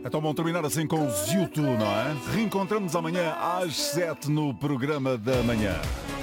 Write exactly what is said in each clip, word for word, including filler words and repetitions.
Então vamos terminar assim com os YouTube, não é? Reencontramos amanhã às sete no programa da manhã.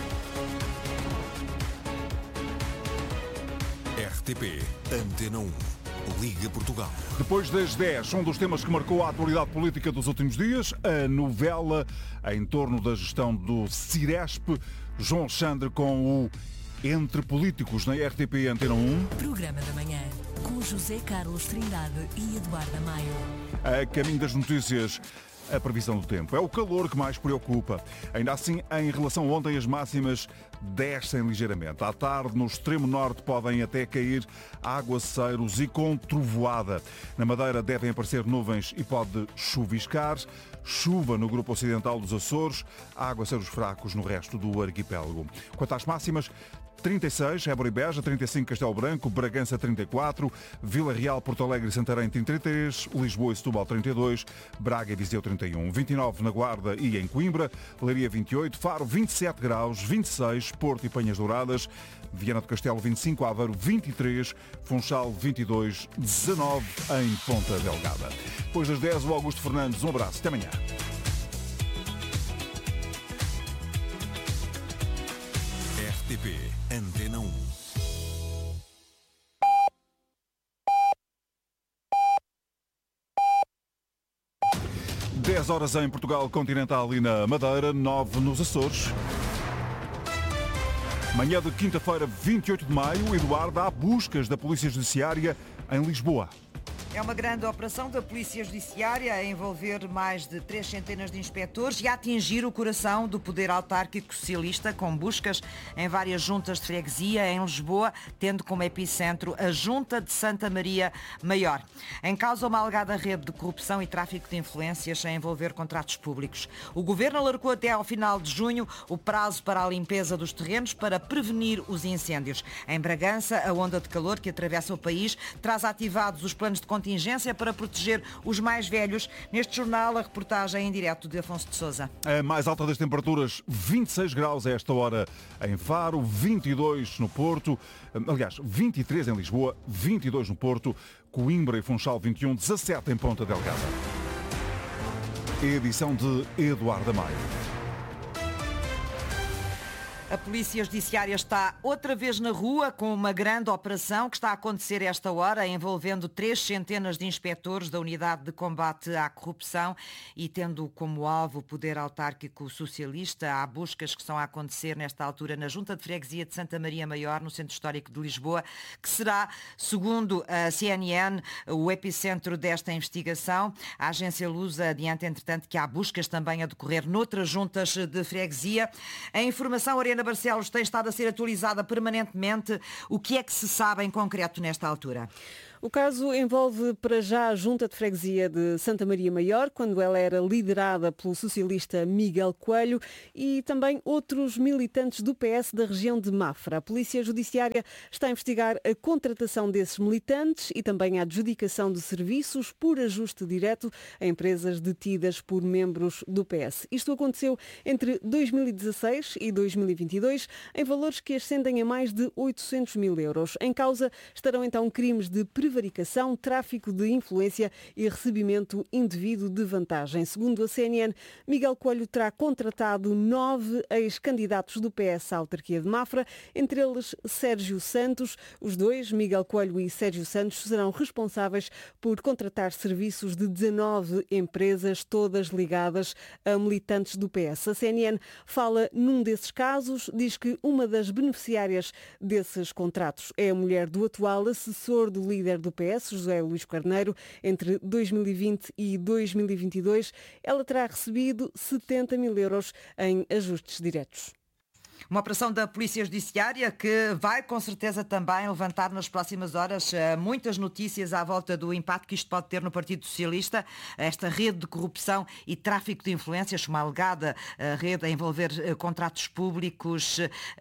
R T P Antena um, Liga Portugal. Depois das dez, um dos temas que marcou a atualidade política dos últimos dias, a novela em torno da gestão do Ciresp. João Alexandre com o Entre Políticos na R T P Antena um. Programa da manhã, com José Carlos Trindade e Eduardo Maio. A caminho das notícias, a previsão do tempo. É o calor que mais preocupa. Ainda assim, em relação a ontem, as máximas descem ligeiramente. À tarde, no extremo norte, podem até cair aguaceiros e com trovoada. Na Madeira devem aparecer nuvens e pode chuviscar. Chuva no grupo ocidental dos Açores, aguaceiros fracos no resto do arquipélago. Quanto às máximas, trinta e seis, Évora e Beja, trinta e cinco, Castelo Branco, Bragança trinta e quatro, Vila Real, Porto Alegre e Santarém trinta e três, Lisboa e Setúbal trinta e dois, Braga e Viseu trinta e um, vinte e nove na Guarda e em Coimbra, Leiria vinte e oito, Faro vinte e sete graus, vinte e seis, Porto e Penhas Douradas, Viana do Castelo vinte e cinco, Aveiro vinte e três, Funchal vinte e dois, dezanove em Ponta Delgada. Depois das dez, o Augusto Fernandes, um abraço, até amanhã. R T P Antena um. dez horas em Portugal Continental e na Madeira, nove nos Açores. Manhã de quinta-feira, vinte e oito de maio, Eduardo, há buscas da Polícia Judiciária em Lisboa. É uma grande operação da Polícia Judiciária a envolver mais de três centenas de inspectores e a atingir o coração do poder autárquico socialista, com buscas em várias juntas de freguesia em Lisboa, tendo como epicentro a Junta de Santa Maria Maior. Em causa uma alegada rede de corrupção e tráfico de influências a envolver contratos públicos. O Governo alargou até ao final de junho o prazo para a limpeza dos terrenos para prevenir os incêndios. Em Bragança, a onda de calor que atravessa o país traz ativados os planos de contingência para proteger os mais velhos. Neste jornal, a reportagem em direto de Afonso de Sousa. A mais alta das temperaturas, vinte e seis graus a esta hora em Faro, vinte e dois no Porto, aliás, vinte e três em Lisboa, vinte e dois no Porto, Coimbra e Funchal vinte e um, dezassete em Ponta Delgada. Edição de Eduardo Maio. A Polícia Judiciária está outra vez na rua com uma grande operação que está a acontecer esta hora, envolvendo três centenas de inspectores da Unidade de Combate à Corrupção e tendo como alvo o poder autárquico socialista. Há buscas que estão a acontecer nesta altura na Junta de Freguesia de Santa Maria Maior, no Centro Histórico de Lisboa, que será, segundo a C N N, o epicentro desta investigação. A agência Lusa adianta, entretanto, que há buscas também a decorrer noutras juntas de freguesia. A informação, Ariana Barcelos, tem estado a ser atualizada permanentemente. O que é que se sabe em concreto nesta altura? O caso envolve para já a Junta de Freguesia de Santa Maria Maior, quando ela era liderada pelo socialista Miguel Coelho, e também outros militantes do P S da região de Mafra. A Polícia Judiciária está a investigar a contratação desses militantes e também a adjudicação de serviços por ajuste direto a empresas detidas por membros do P S. Isto aconteceu entre dois mil e dezasseis e dois mil e vinte e dois, em valores que ascendem a mais de oitocentos mil euros. Em causa estarão então crimes de prevaricação, tráfico de influência e recebimento indevido de vantagem. Segundo a C N N, Miguel Coelho terá contratado nove ex-candidatos do P S à autarquia de Mafra, entre eles Sérgio Santos. Os dois, Miguel Coelho e Sérgio Santos, serão responsáveis por contratar serviços de dezanove empresas, todas ligadas a militantes do P S. A C N N fala num desses casos, diz que uma das beneficiárias desses contratos é a mulher do atual assessor do líder do P S, José Luís Carneiro. Entre dois mil e vinte e dois mil e vinte e dois, ela terá recebido setenta mil euros em ajustes diretos. Uma operação da Polícia Judiciária que vai com certeza também levantar nas próximas horas muitas notícias à volta do impacto que isto pode ter no Partido Socialista. Esta rede de corrupção e tráfico de influências, uma alegada rede a envolver contratos públicos,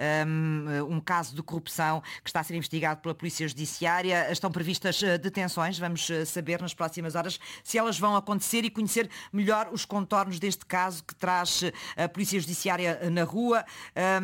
um caso de corrupção que está a ser investigado pela Polícia Judiciária. Estão previstas detenções, vamos saber nas próximas horas se elas vão acontecer e conhecer melhor os contornos deste caso que traz a Polícia Judiciária na rua. Um,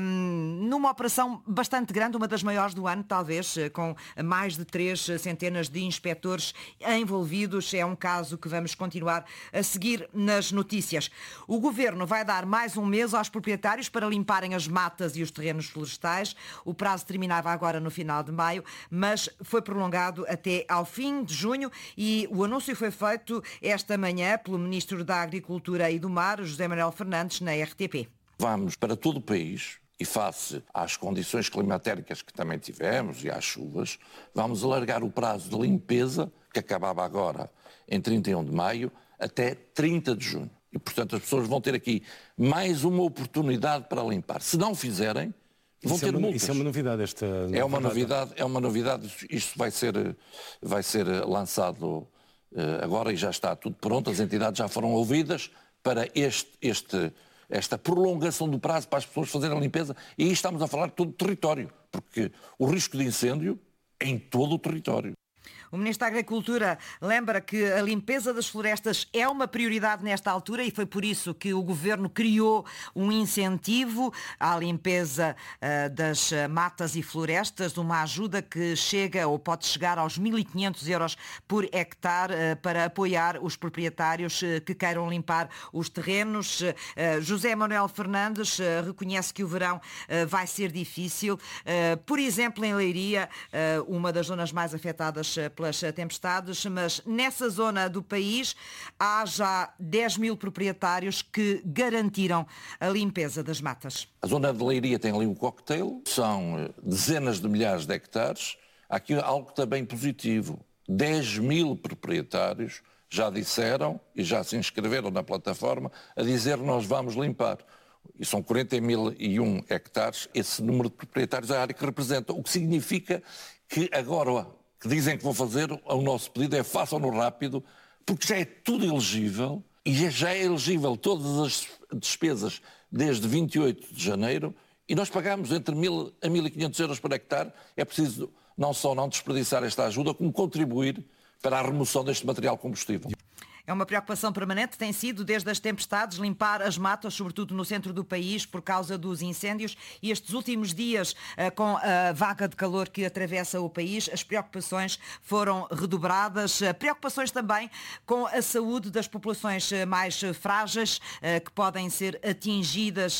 um, numa operação bastante grande, uma das maiores do ano, talvez, com mais de três centenas de inspectores envolvidos. É um caso que vamos continuar a seguir nas notícias. O Governo vai dar mais um mês aos proprietários para limparem as matas e os terrenos florestais. O prazo terminava agora no final de maio, mas foi prolongado até ao fim de junho e o anúncio foi feito esta manhã pelo Ministro da Agricultura e do Mar, José Manuel Fernandes, na R T P. Vamos para todo o país e face às condições climatéricas que também tivemos e às chuvas, vamos alargar o prazo de limpeza, que acabava agora em trinta e um de maio, até trinta de junho. E, portanto, as pessoas vão ter aqui mais uma oportunidade para limpar. Se não fizerem, vão isso ter é uma, multas. Isso é uma novidade, esta é uma novidade, é uma novidade. Isto vai ser, vai ser lançado agora e já está tudo pronto. As entidades já foram ouvidas para este, este, esta prolongação do prazo para as pessoas fazerem a limpeza. E aí estamos a falar de todo o território, porque o risco de incêndio é em todo o território. O Ministro da Agricultura lembra que a limpeza das florestas é uma prioridade nesta altura e foi por isso que o Governo criou um incentivo à limpeza uh, das matas e florestas, uma ajuda que chega ou pode chegar aos mil e quinhentos euros por hectare uh, para apoiar os proprietários uh, que queiram limpar os terrenos. Uh, José Manuel Fernandes uh, reconhece que o verão uh, vai ser difícil. Uh, por exemplo, em Leiria, uh, uma das zonas mais afetadas uh, pelas tempestades, mas nessa zona do país há já dez mil proprietários que garantiram a limpeza das matas. A zona de Leiria tem ali um cocktail, são dezenas de milhares de hectares. Há aqui algo também positivo. dez mil proprietários já disseram e já se inscreveram na plataforma a dizer nós vamos limpar. E são quarenta mil e um hectares, esse número de proprietários é a área que representa, o que significa que agora que dizem que vão fazer, o nosso pedido é façam-no rápido, porque já é tudo elegível e já é elegível todas as despesas desde vinte e oito de janeiro e nós pagamos entre mil a mil e quinhentos euros por hectare. É preciso não só não desperdiçar esta ajuda, como contribuir para a remoção deste material combustível. É uma preocupação permanente, tem sido desde as tempestades, limpar as matas, sobretudo no centro do país, por causa dos incêndios. E estes últimos dias, com a vaga de calor que atravessa o país, as preocupações foram redobradas. Preocupações também com a saúde das populações mais frágeis, que podem ser atingidas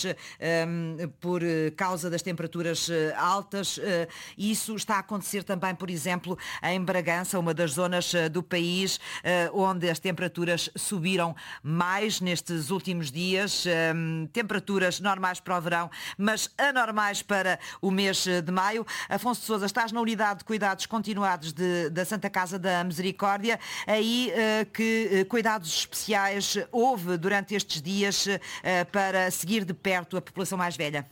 por causa das temperaturas altas. E isso está a acontecer também, por exemplo, em Bragança, uma das zonas do país onde as temperaturas subiram mais nestes últimos dias, um, temperaturas normais para o verão, mas anormais para o mês de maio. Afonso de Sousa, estás na unidade de cuidados continuados de, da Santa Casa da Misericórdia, aí uh, que uh, cuidados especiais houve durante estes dias uh, para seguir de perto a população mais velha?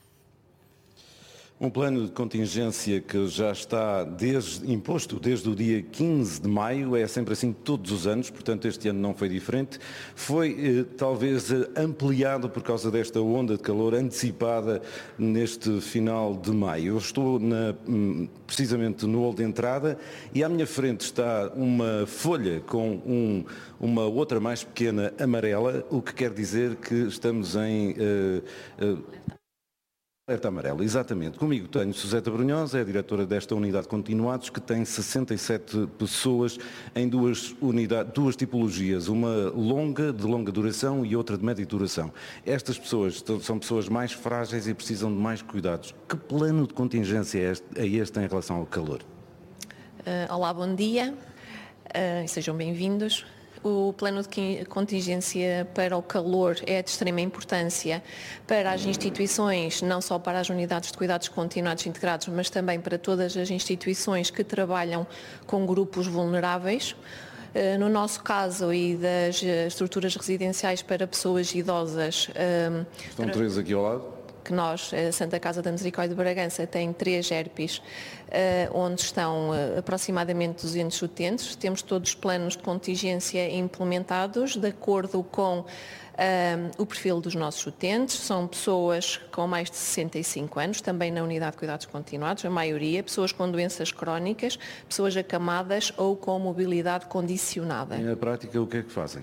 Um plano de contingência que já está desde, imposto desde o dia quinze de maio, é sempre assim todos os anos, portanto este ano não foi diferente. Foi eh, talvez ampliado por causa desta onda de calor antecipada neste final de maio. Eu estou na, precisamente no hall de entrada e à minha frente está uma folha com um, uma outra mais pequena amarela, o que quer dizer que estamos em... Eh, eh, Alerta amarelo, exatamente. Comigo tenho Suseta Brunhosa, é a diretora desta unidade de continuados, que tem sessenta e sete pessoas em duas, unidades, duas tipologias, uma longa, de longa duração e outra de média duração. Estas pessoas são pessoas mais frágeis e precisam de mais cuidados. Que plano de contingência é este, é este em relação ao calor? Uh, olá, bom dia uh, e sejam bem-vindos. O plano de contingência para o calor é de extrema importância para as instituições, não só para as unidades de cuidados continuados integrados, mas também para todas as instituições que trabalham com grupos vulneráveis. No nosso caso e das estruturas residenciais para pessoas idosas... Estão três aqui ao lado? Que nós, a Santa Casa da Misericórdia de Bragança, tem três E R Ps, onde estão aproximadamente duzentos utentes. Temos todos os planos de contingência implementados de acordo com um, o perfil dos nossos utentes. São pessoas com mais de sessenta e cinco anos, também na unidade de cuidados continuados, a maioria, pessoas com doenças crónicas, pessoas acamadas ou com mobilidade condicionada. Na prática, o que é que fazem?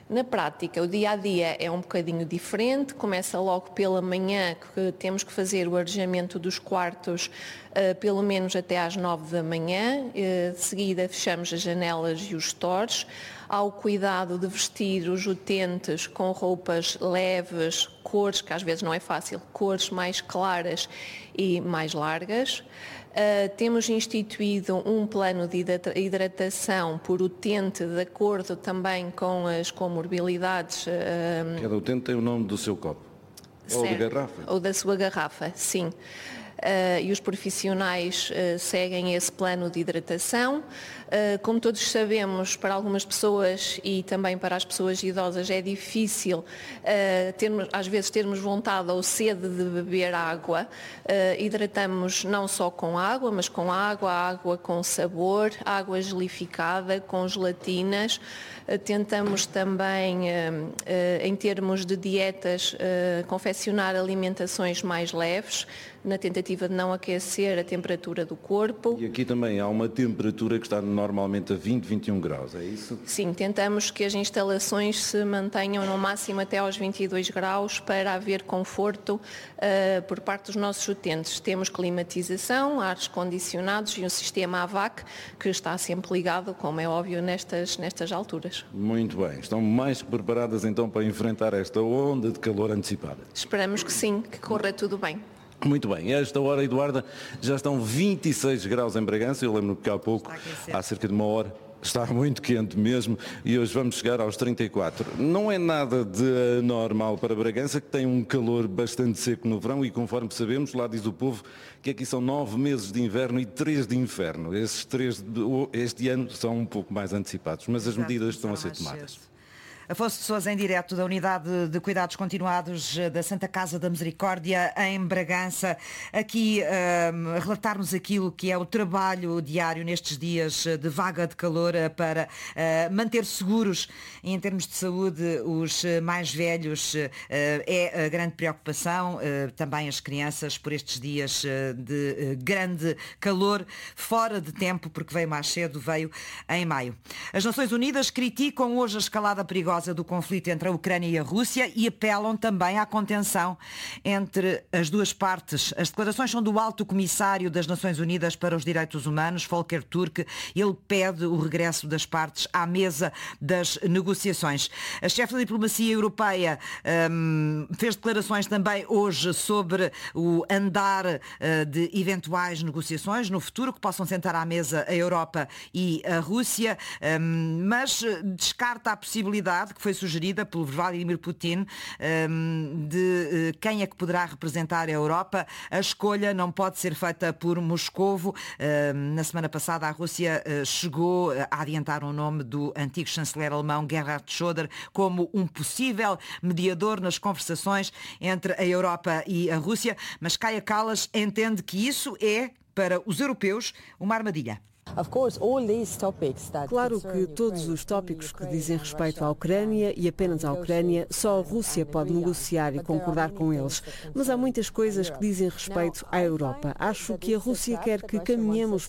Na prática, o dia-a-dia é um bocadinho diferente, começa logo pela manhã, que temos que fazer o arejamento dos quartos uh, pelo menos até às nove da manhã, uh, de seguida fechamos as janelas e os stores. Há o cuidado de vestir os utentes com roupas leves, cores, que às vezes não é fácil, cores mais claras e mais largas. Uh, temos instituído um plano de hidratação por utente, de acordo também com as comorbilidades. Uh, Cada utente tem o nome do seu copo. Certo. Ou de garrafa. Ou da sua garrafa, sim. Uh, e os profissionais uh, seguem esse plano de hidratação. Uh, como todos sabemos, para algumas pessoas e também para as pessoas idosas é difícil uh, termos, às vezes termos vontade ou sede de beber água. Uh, hidratamos não só com água, mas com água, água com sabor, água gelificada, com gelatinas. Uh, tentamos também, uh, uh, em termos de dietas, uh, confeccionar alimentações mais leves, na tentativa de não aquecer a temperatura do corpo. E aqui também há uma temperatura que está normalmente a vinte, vinte e um graus, é isso? Sim, tentamos que as instalações se mantenham no máximo até aos vinte e dois graus para haver conforto uh, por parte dos nossos utentes. Temos climatização, ares condicionados e um sistema A V A C que está sempre ligado, como é óbvio, nestas, nestas alturas. Muito bem. Estão mais que preparadas então para enfrentar esta onda de calor antecipada? Esperamos que sim, que corra tudo bem. Muito bem, a esta hora, Eduarda, já estão vinte e seis graus em Bragança. Eu lembro que há pouco, há cerca de uma hora, está muito quente mesmo e hoje vamos chegar aos trinta e quatro. Não é nada de anormal para Bragança, que tem um calor bastante seco no verão e, conforme sabemos, lá diz o povo que aqui são nove meses de inverno e três de inverno. Esses três este ano são um pouco mais antecipados, mas as medidas estão a ser tomadas. Afonso de Sousa, em direto da Unidade de Cuidados Continuados da Santa Casa da Misericórdia, em Bragança, aqui um, a relatar-nos aquilo que é o trabalho diário nestes dias de vaga de calor para uh, manter seguros, em termos de saúde, os mais velhos. Uh, é a grande preocupação, uh, também as crianças, por estes dias uh, de uh, grande calor, fora de tempo, porque veio mais cedo, veio em maio. As Nações Unidas criticam hoje a escalada perigosa do conflito entre a Ucrânia e a Rússia e apelam também à contenção entre as duas partes. As declarações são do Alto Comissário das Nações Unidas para os Direitos Humanos, Volker Turk. Ele pede o regresso das partes à mesa das negociações. A chefe da diplomacia europeia hum, fez declarações também hoje sobre o andar uh, de eventuais negociações no futuro que possam sentar à mesa a Europa e a Rússia, hum, mas descarta a possibilidade que foi sugerida pelo Vladimir Putin de quem é que poderá representar a Europa. A escolha não pode ser feita por Moscovo. Na semana passada a Rússia chegou a adiantar o nome do antigo chanceler alemão Gerhard Schröder como um possível mediador nas conversações entre a Europa e a Rússia, mas Kaja Kallas entende que isso é, para os europeus, uma armadilha. Claro que todos os tópicos que dizem respeito à Ucrânia e apenas à Ucrânia, só a Rússia pode negociar e concordar com eles. Mas há muitas coisas que dizem respeito à Europa. Acho que a Rússia quer que caminhemos